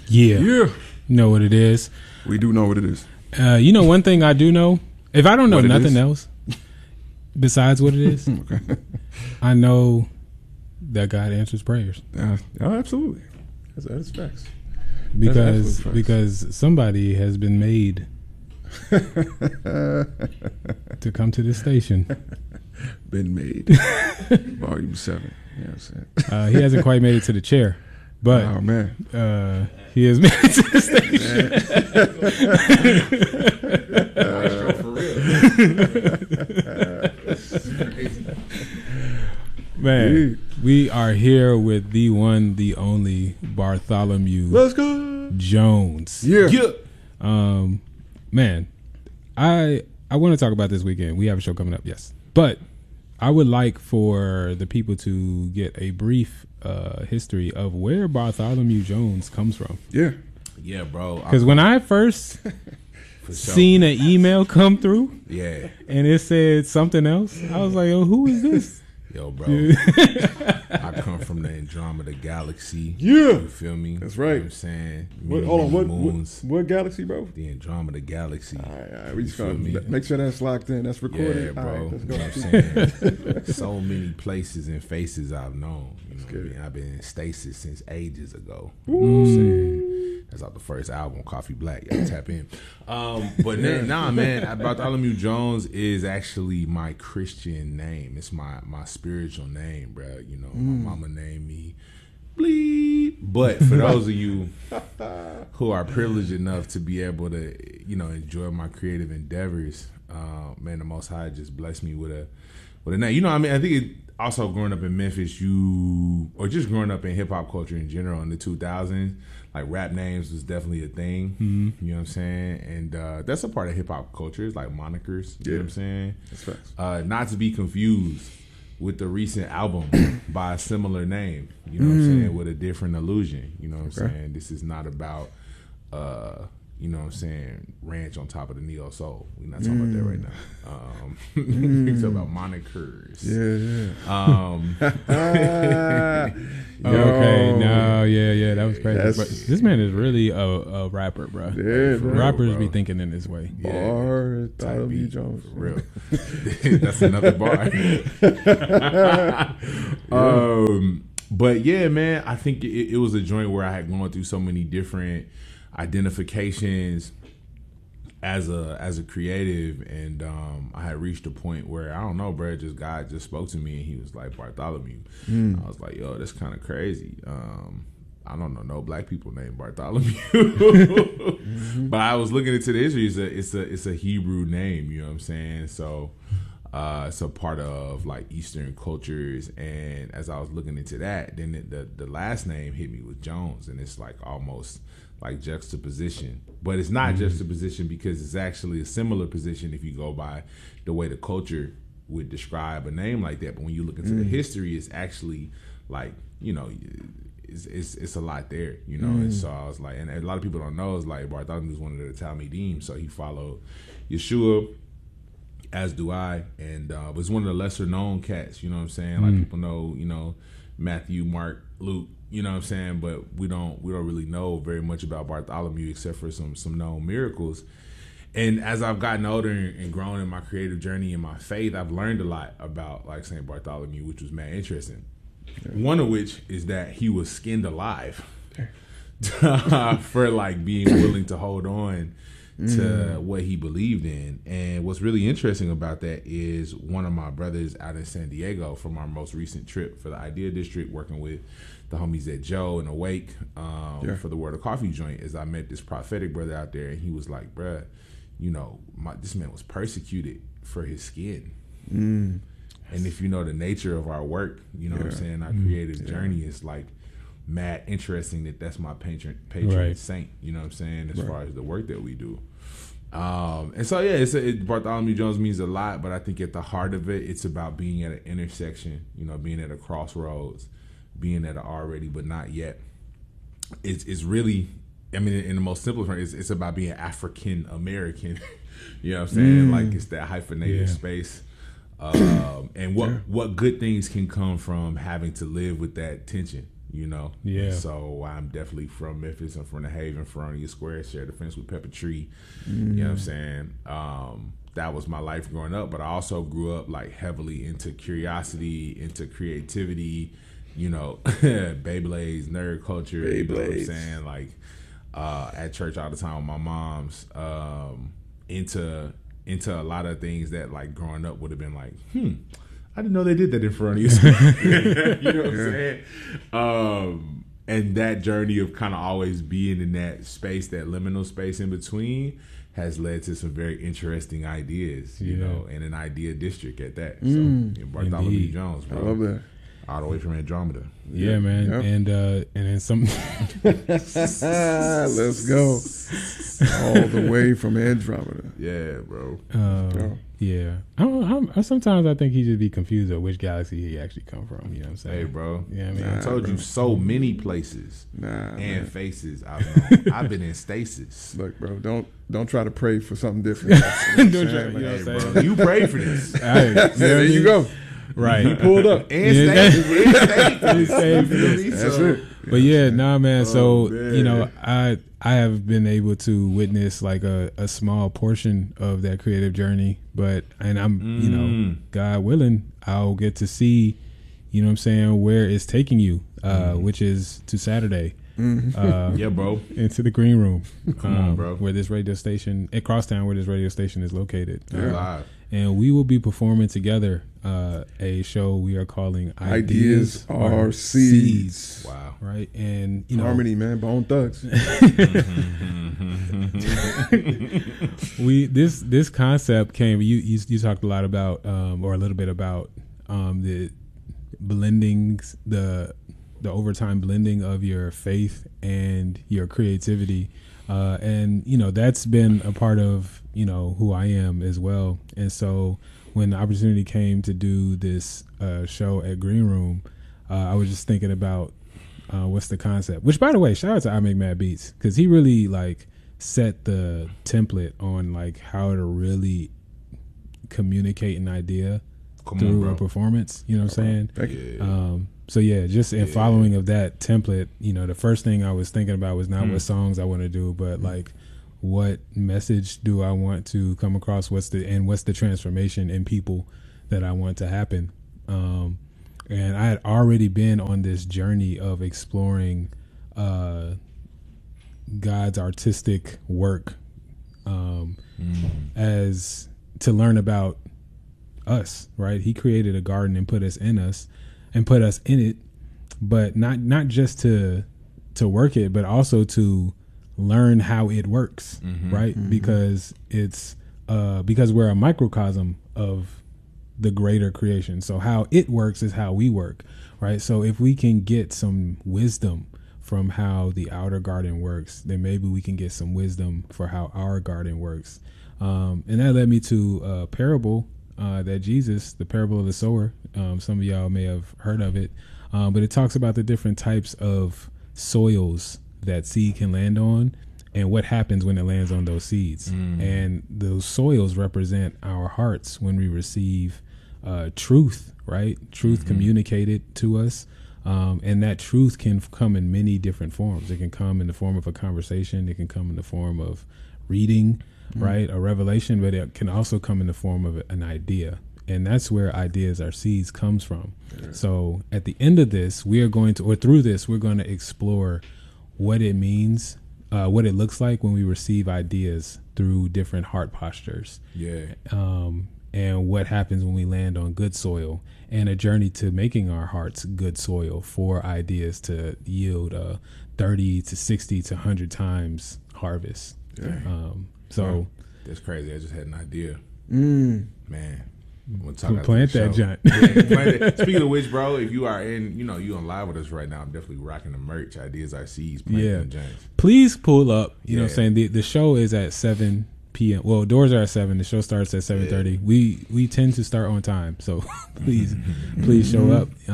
Yeah. Yeah. Know what it is. We do know what it is. You know, one thing I do know, if I don't know What it nothing is? else besides what it is, Okay. I know that God answers prayers Absolutely. That's facts. because facts. because somebody has been made to come to this station. Been made. Volume 7. Yeah, I'm saying. He hasn't quite made it to the chair, but Oh man. he has made it to the station. Man, we are here with the one, the only Bartholomew Let's go. Jones. Yeah. Man, I want to talk about this weekend. We have a show coming up, yes, but I would like for the people to get a brief history of where Bartholomew Jones comes from. Yeah. Yeah, bro. Because when I first For sure. seen an email come through Yeah. and it said something else, I was like, "Oh, who is this?" Yo, bro. I come from the Andromeda Galaxy. Yeah. You feel me? That's You know right. what I'm saying? What, Many, hold on. many What moons. what galaxy, bro? The Andromeda Galaxy. All right. We just You feel gotta me? make sure that's locked in. That's recorded. Yeah, All bro. right, let's You go. know what I'm saying? So many places and faces I've known. You know what I mean? I've been in stasis since ages ago. You know what I'm saying? That's off the first album, Coffee Black. Y'all tap in. But nah, man. Bartholomew Jones is actually my Christian name. It's my spiritual name, bro. You know, my mama named me Bleed. But for those of you who are privileged enough to be able to, you know, enjoy my creative endeavors, man, the Most High just blessed me with a name. You know what I mean? I think it also growing up in Memphis, or just growing up in hip hop culture in general in the 2000s, like rap names was definitely a thing. Mm-hmm. You know what I'm saying? And that's a part of hip hop culture. It's like monikers. You know what I'm saying? That's facts. Not to be confused with the recent album by a similar name. You know what I'm saying? With a different illusion. You know what I'm saying? This is not about you know what I'm saying, ranch on top of the Neo Soul. We're not talking about that right now. We're talking about monikers. Okay, no, yeah, that was crazy. That's- But this man is really a rapper, bro. Yeah, bro. Rappers bro. be thinking in this way. Bartholomew Jones. For real. That's another bar. But yeah, man, I think it was a joint where I had gone through so many different identifications as a creative, and I had reached a point where, I don't know, bro, God just spoke to me and he was like, Bartholomew. I was like, yo, that's kind of crazy. I don't know no black people named Bartholomew. But I was looking into the history. It's a Hebrew name, you know what I'm saying? So it's a part of like Eastern cultures, and as I was looking into that, then the last name hit me with Jones, and it's like almost like juxtaposition, but it's not juxtaposition because it's actually a similar position if you go by the way the culture would describe a name like that. But when you look into the history, it's actually like, you know, it's a lot there, you know. And so I was like, and a lot of people don't know, is like Bartholomew was one of the Talmidim, so he followed Yeshua, as do I, and was one of the lesser known cats, you know what I'm saying? Like people know, you know, Matthew, Mark, Luke, you know what I'm saying, but we don't really know very much about Bartholomew except for some known miracles. And as I've gotten older and grown in my creative journey and my faith, I've learned a lot about like Saint Bartholomew, which was mad interesting. One of which is that he was skinned alive for like being willing to hold on to what he believed in. And what's really interesting about that is one of my brothers out in San Diego from our most recent trip for the Idea District, working with the homies at Joe and Awake for the Word of Coffee joint, is I met this prophetic brother out there, and he was like, bruh, you know, this man was persecuted for his skin. And if you know the nature of our work, you know what I'm saying, our creative journey is like mad interesting that's my patron saint, you know what I'm saying, as far as the work that we do. And so yeah, Bartholomew Jones means a lot, but I think at the heart of it, it's about being at an intersection, you know, being at a crossroads, being at an already but not yet. It's really, I mean, in the most simplest term, it's about being African American. You know what I'm saying? Like, it's that hyphenated space. And what good things can come from having to live with that tension. you know. Yeah. And so I'm definitely from Memphis. I'm from the Haven, Feronia Square, share the fence with Pepper Tree. You know what I'm saying? That was my life growing up, but I also grew up like heavily into curiosity, into creativity, you know, Beyblades, nerd culture, you know what I'm saying? Like at church all the time with my mom's, into a lot of things that like growing up would have been like, I didn't know they did that in front of you. You know what I'm saying? And that journey of kind of always being in that space, that liminal space in between, has led to some very interesting ideas, you know, and an idea district at that. So, Bartholomew Jones, bro. I love that. All the way from Andromeda. Yeah, man. Yep. And then some. Let's go. All the way from Andromeda. Yeah, bro. Yeah. Sometimes I think he just be confused of which galaxy he actually come from. You know what I'm saying? Hey, bro. Yeah, I mean, I told you so many places man. faces I've known. I've been in stasis. Look, bro, don't try to pray for something different. Don't try, you know what I'm saying? Bro, you prayed for this. There you go. Right. You pulled up. And That's it. But yeah, nah, man. So, you know, I have been able to witness like a small portion of that creative journey, and I'm, you know, God willing, I'll get to see, you know what I'm saying, where it's taking you, which is to Saturday. Yeah, bro. Into the green room. Come on, bro. Where this radio station, at Crosstown, where this radio station is located. Live. And we will be performing together a show we are calling Ideas Are Seeds. Wow. Right? And, you know. Harmony, man. Bone Thugs. This concept came, you talked a lot about, or a little bit about the blendings, the overtime blending of your faith and your creativity. And, you know, that's been a part of, you know, who I am as well. And so when the opportunity came to do this show at Green Room, I was just thinking about what's the concept. Which, by the way, shout out to I Make Mad Beats, because he really, like, set the template on, like, how to really communicate an idea through a performance. You know what I'm saying? Thank you. So yeah, just in following of that template, you know, the first thing I was thinking about was not what songs I want to do, but like what message do I want to come across? What's the transformation in people that I want to happen? And I had already been on this journey of exploring God's artistic work as to learn about us, right? He created a garden and put us in it, but not just to work it, but also to learn how it works, right? Because it's because we're a microcosm of the greater creation. So how it works is how we work, right? So if we can get some wisdom from how the outer garden works, then maybe we can get some wisdom for how our garden works. And that led me to a parable that Jesus, the parable of the sower, some of y'all may have heard of it, but it talks about the different types of soils that seed can land on and what happens when it lands on those seeds. And those soils represent our hearts when we receive truth, right? Truth communicated to us. And that truth can come in many different forms. It can come in the form of a conversation. It can come in the form of reading, right? A revelation, but it can also come in the form of an idea. And that's where Ideas Are Seeds comes from. Yeah. So at the end of this, through this, we're going to explore what it means, what it looks like when we receive ideas through different heart postures. Yeah. And what happens when we land on good soil, and a journey to making our hearts good soil for ideas to yield 30 to 60 to 100 times harvest. Yeah. So that's crazy. I just had an idea. Man. Plant that giant. Speaking of which, bro, if you are you on live with us right now, I'm definitely rocking the merch. Ideas I Seeds. Please pull up. You know what I'm saying? The show is at 7 p.m. Well, doors are at 7. The show starts at 7:30. We tend to start on time, so please show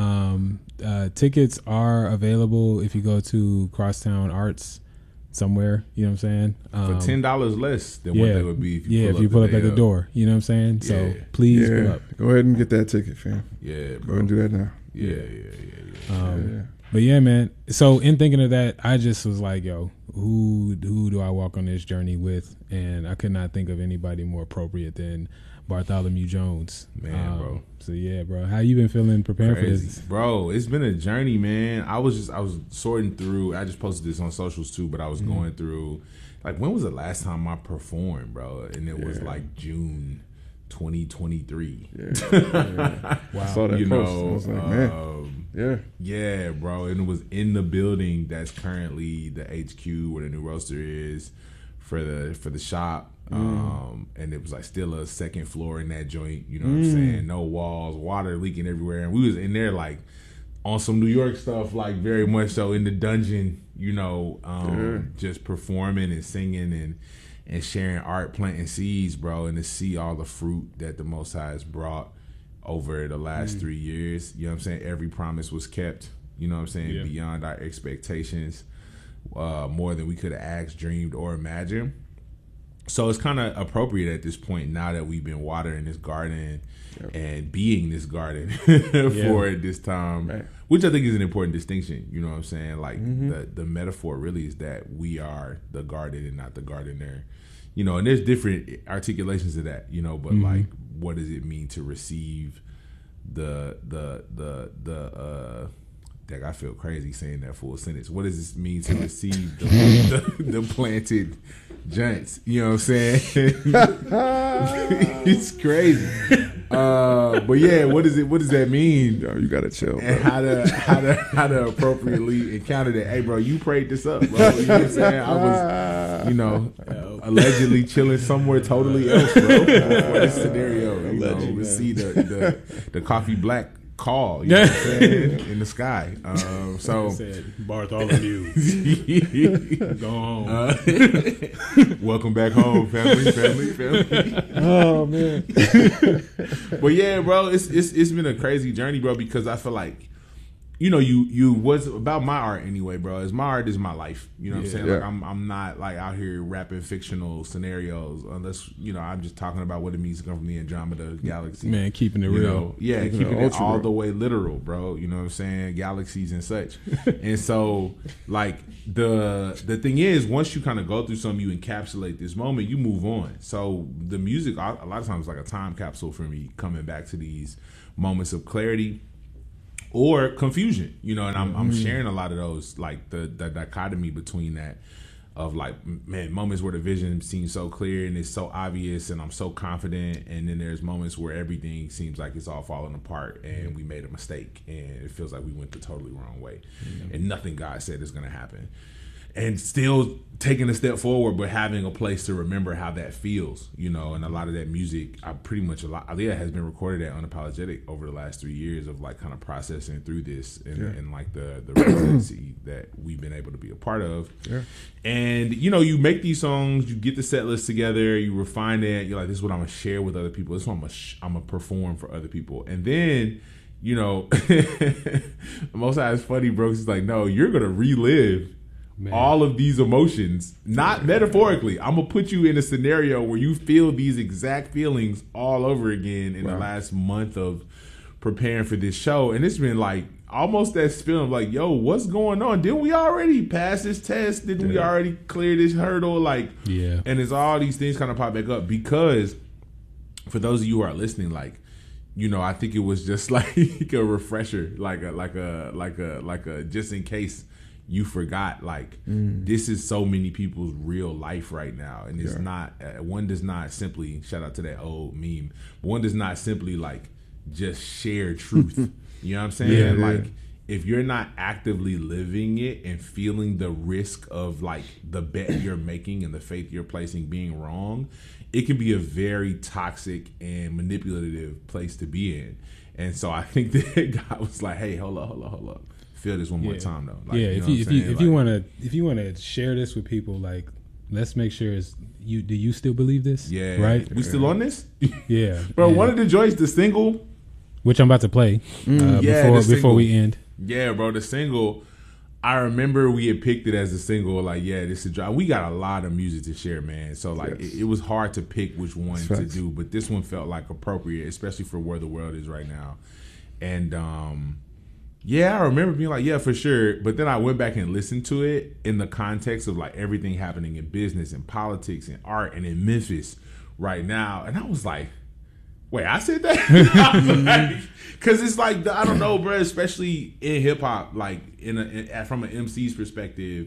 up. Tickets are available if you go to Crosstown Arts somewhere, you know what I'm saying? For $10 less than what they would be if you pull up at the door, you know what I'm saying? So please pull up. Go ahead and get that ticket, fam. Yeah, bro. Go ahead and do that now. Yeah. But yeah, man. So in thinking of that, I just was like, yo, who do I walk on this journey with? And I could not think of anybody more appropriate than Bartholomew Jones. Man, bro. So yeah, bro. How you been feeling preparing for this? Bro, it's been a journey, man. I was sorting through. I just posted this on socials too, but I was going through, like, when was the last time I performed, bro? And it was like June 2023. Yeah. Wow. I saw that You post. know, I was like, man. Yeah. Yeah, bro. And it was in the building that's currently the HQ where the new roaster is for the shop. And it was like still a second floor in that joint, you know what I'm saying? No walls, water leaking everywhere. And we was in there like on some New York stuff, like very much so in the dungeon, you know, just performing and singing and sharing art, planting seeds, bro, and to see all the fruit that the Most High has brought over the last 3 years. You know what I'm saying? Every promise was kept, you know what I'm saying, beyond our expectations, more than we could have asked, dreamed, or imagined. So it's kind of appropriate at this point, now that we've been watering this garden and being this garden for this time, Right. which I think is an important distinction. You know what I'm saying? Like the metaphor really is that we are the garden and not the gardener. You know, and there's different articulations of that, you know, but like, what does it mean to receive the I feel crazy saying that full sentence. What does this mean to receive the planted joints? You know what I'm saying? It's crazy. But yeah, what does that mean? Yo, you gotta chill, bro. And how to appropriately encounter that. Hey, bro, you prayed this up, bro. You know what I'm saying? I was, you know, allegedly chilling somewhere totally else, bro. For this scenario, you know, we see the coffee black call, you know what I'm saying, in the sky. So said Bartholomew, go home. Welcome back home, family. Oh man. But yeah, bro, it's been a crazy journey, bro, because I feel like, you know, you what's about my art anyway, bro, is my art is my life. You know what I'm saying? Yeah. Like I'm not like out here rapping fictional scenarios unless, you know, I'm just talking about what it means to come from the Andromeda galaxy. Man, keeping it You real. know, yeah, Keeping keeping it it ultra all real. the way literal, bro. You know what I'm saying? Galaxies and such. And so, like, the thing is, once you kind of go through something, you encapsulate this moment, you move on. So the music, a lot of times, is like a time capsule for me, coming back to these moments of clarity or confusion, you know, and I'm sharing a lot of those, like the dichotomy between that of like, man, moments where the vision seems so clear and it's so obvious and I'm so confident, and then there's moments where everything seems like it's all falling apart and we made a mistake and it feels like we went the totally wrong way and nothing God said is going to happen. And still taking a step forward, but having a place to remember how that feels, you know. And a lot of that music, Aaliyah has been recorded at Unapologetic over the last 3 years of like kind of processing through this and like the residency that we've been able to be a part of. Yeah. And, you know, you make these songs, you get the set list together, you refine it. You're like, this is what I'm going to share with other people. This is what I'm going to perform for other people. And then, you know, most of it's funny, bro. It's like, no, you're going to relive all of these emotions, not metaphorically. I'm gonna put you in a scenario where you feel these exact feelings all over again in the last month of preparing for this show. And it's been like almost that feeling of like, yo, what's going on? Didn't we already pass this test? Didn't we already clear this hurdle? Like, Yeah. And it's all these things kind of pop back up because for those of you who are listening, like, you know, I think it was just like a refresher, like a just in case you forgot, like, this is so many people's real life right now. And it's not, one does not simply, shout out to that old meme, one does not simply like just share truth. You know what I'm saying? Like, if you're not actively living it and feeling the risk of like the bet you're making and the faith you're placing being wrong, it can be a very toxic and manipulative place to be in. And so I think that God was like, hey, hold up. Feel this one more time though. Like, yeah, you know if you want to share this with people, like, let's make sure it's you. Do you still believe this? Yeah, right. We still on this? Yeah, Bro, yeah. one of the joints, the single, which I'm about to play before single. we end. Yeah, bro, the single. I remember we had picked it as a single. Like, yeah, this is drop. We got a lot of music to share, man. So like, it was hard to pick which one to do, but this one felt like appropriate, especially for where the world is right now. And Yeah, I remember being like, yeah, for sure. But then I went back and listened to it in the context of like everything happening in business and politics and art and in Memphis right now. And I was like, wait, I said that? Because it's like, I don't know, bro, especially in hip hop, like from an MC's perspective,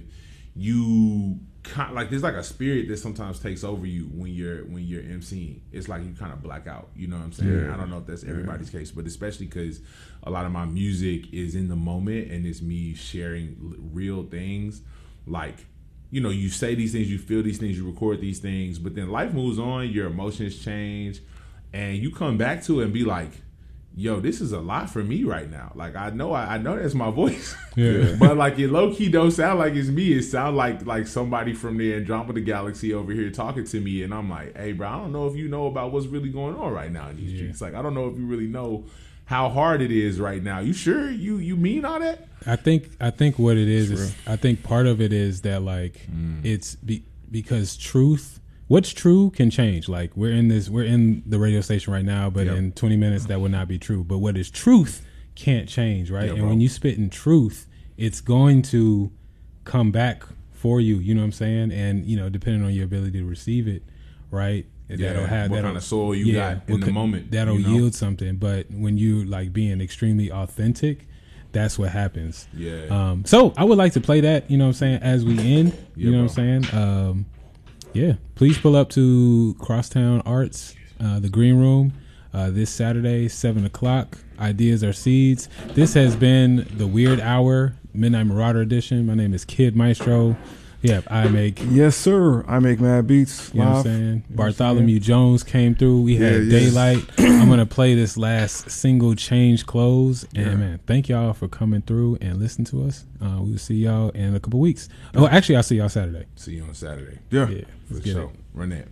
you kind like there's like a spirit that sometimes takes over you when you're MCing. It's like you kind of black out. You know what I'm saying? Yeah. I don't know if that's everybody's case, but especially because a lot of my music is in the moment and it's me sharing real things. Like, you know, you say these things, you feel these things, you record these things, but then life moves on, your emotions change, and you come back to it and be like, yo, this is a lot for me right now. Like, I know that's my voice. Yeah. But like it low key don't sound like it's me. It sound like somebody from the Andromeda Galaxy over here talking to me, and I'm like, hey, bro, I don't know if you know about what's really going on right now in these streets. Like, I don't know if you really know how hard it is right now. You sure you mean all that? I think what it is I think part of it is that like it's because truth. What's true can change. Like we're in the radio station right now, but in 20 minutes that will not be true. But what is truth can't change, right? And when you spit in truth, it's going to come back for you. You know what I'm saying? And you know, depending on your ability to receive it, right? That'll have what kind of soul you got in the moment. That'll yield something. But when you like being extremely authentic, that's what happens. Yeah. So I would like to play that. You know what I'm saying? As we end, you know what I'm saying? Yeah, please pull up to Crosstown Arts, the Green Room, this Saturday, 7 o'clock. Ideas are seeds. This has been the Weird Hour, Midnight Marauder edition. My name is Kid Maestro. Yeah, I make... Yes, sir. I make mad beats. You know what I'm saying? Bartholomew Jones came through. We had Daylight. I'm going to play this last single, Change Clothes. And, man, thank y'all for coming through and listening to us. We will see y'all in a couple weeks. Oh, actually, I'll see y'all Saturday. See you on Saturday. Yeah. Let's get it. Run that.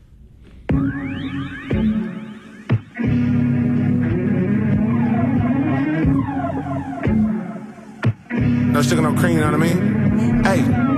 No sugar, no cream, you know what I mean? Hey.